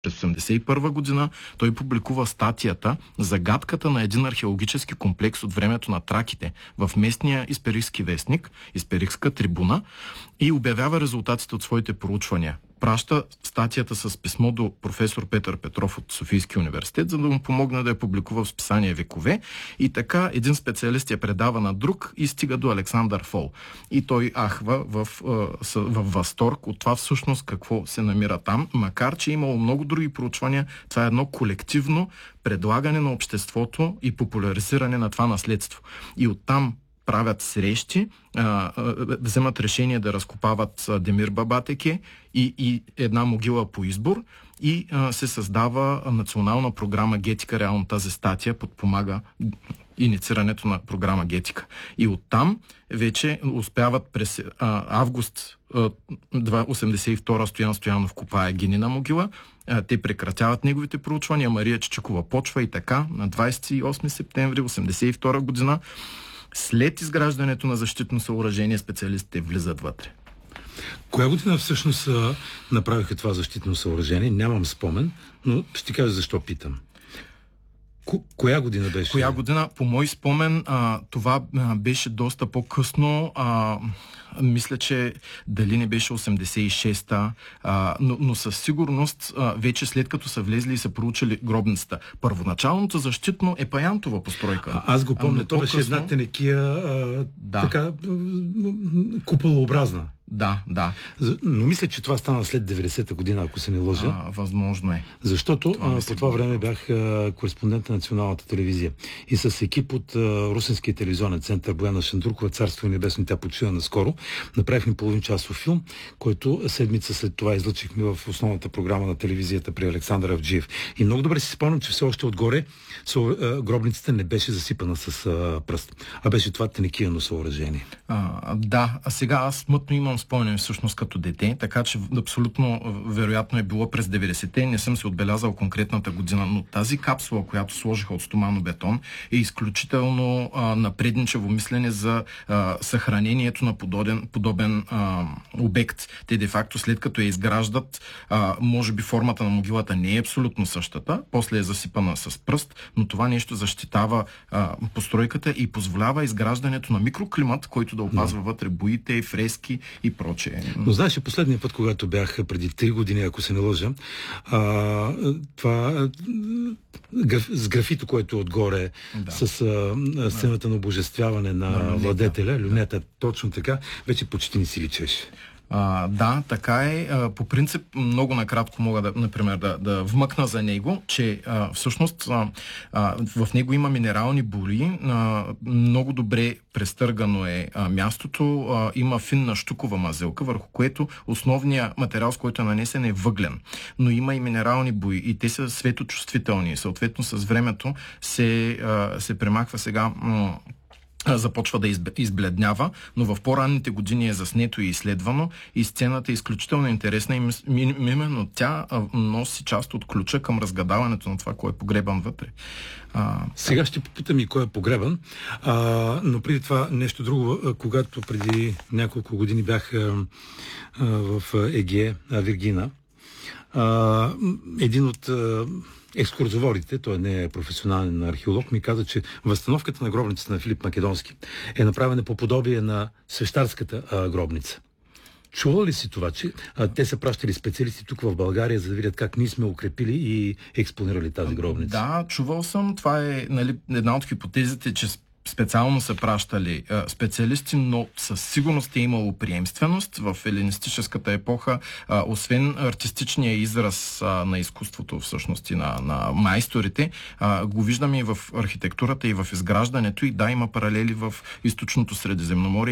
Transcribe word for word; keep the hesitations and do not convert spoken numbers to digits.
През осемдесет и първа година той публикува статията "Загадката на един археологически комплекс от времето на траките" в местния Исперихски вестник, Исперихска трибуна, и обявява резултатите от своите проучвания. Праща статията с писмо до професор Петър Петров от Софийския университет, за да му помогне да я публикува в списание "Векове", и така един специалист я предава на друг и стига до Александър Фол. И той ахва в, в, в възторг от това всъщност какво се намира там, макар че имало много други проучвания. Това е едно колективно предлагане на обществото и популяризиране на това наследство. И оттам правят срещи, а, а, вземат решение да разкопават Демир Бабатеке и, и една могила по избор, и а, се създава национална програма Гетика. Реално тази статия подпомага инициирането на програма Гетика. И оттам вече успяват през а, август а, осемдесет и втора Стоян Стоянов копае Гинина могила. А, те прекратяват неговите проучвания, Мария Чичикова почва, и така на двадесет и осми септември осемдесет и втора година, след изграждането на защитно съоръжение, специалистите влизат вътре. Коя година всъщност направиха това защитно съоръжение? Нямам спомен, но ще кажа защо питам. Ко- коя година беше? Коя година? По мой спомен, а, това а, беше доста по-късно. А, мисля, че дали не беше осемдесет и шеста, а, но, но със сигурност а, вече след като са влезли и са проучили гробницата. Първоначалното защитно е паянтова постройка. А, аз го помня, то беше една тенекия а, да. така куполообразна. Да, да. Но мисля, че това стана след деветдесета година, ако се не лъжа. А, възможно е. Защото това а, по това време бях а, кореспондент на Националната телевизия. И с екип от а, Русенския телевизионен център Бояна Шандуркова, царство и небесно, тя почина наскоро, направихме половин часов филм, който седмица след това излъчихме в основната програма на телевизията при Александър Авджиев. И много добре си спомням, че все още отгоре со, а, гробницата не беше засипана с а, пръст, а беше това тенекияно съоръжение. А, да, а сега аз смътно имам спомням всъщност като дете, така че абсолютно вероятно е било през деветдесетте, не съм се отбелязал конкретната година, но тази капсула, която сложиха от стоманобетон, е изключително а, напредничево мислене за а, съхранението на подобен, подобен а, обект. Те де-факто след като я изграждат, а, може би формата на могилата не е абсолютно същата, после е засипана с пръст, но това нещо защитава а, постройката и позволява изграждането на микроклимат, който да опазва no. вътре боите, фрески и прочее. Но знаеш, последния път, когато бях преди три години, ако се не лъжа, а, това граф, с графито, което е отгоре, да. с а, сцената на обожествяване на да, владетеля, люнета, да. точно така, вече почти не си личеше. А, да, така е. А, по принцип, много накратко мога да, например, да, да вмъкна за него, че а, всъщност а, а, в него има минерални бури, а, много добре престъргано е а, мястото, а, има финна щукова мазелка, върху което основният материал, с който е нанесен, е въглен. Но има и минерални бури и те са светочувствителни. Съответно, с времето се, а, се премахва сега м- започва да избледнява, но в по-ранните години е заснето и изследвано и сцената е изключително интересна и именно тя носи част от ключа към разгадаването на това, кой е погребан вътре. А, Сега ще попитам и кой е погребан, а, но преди това нещо друго, когато преди няколко години бях а, а, в Егея, Виргина, а, един от а, екскурзоводите, той не е професионален археолог, ми каза, че възстановката на гробницата на Филип Македонски е направена по подобие на свещарската а, гробница. Чувал ли си това, че а, те са пращали специалисти тук в България, за да видят как ние сме укрепили и експонирали тази гробница? Да, чувал съм. Това е, нали, една от хипотезите, че специално са пращали а, специалисти, но със сигурност е имало приемственост в елинистическата епоха. А, освен артистичния израз а, на изкуството, всъщност и на, на майсторите, а, го виждаме и в архитектурата, и в изграждането, и да, има паралели в източното Средиземноморие.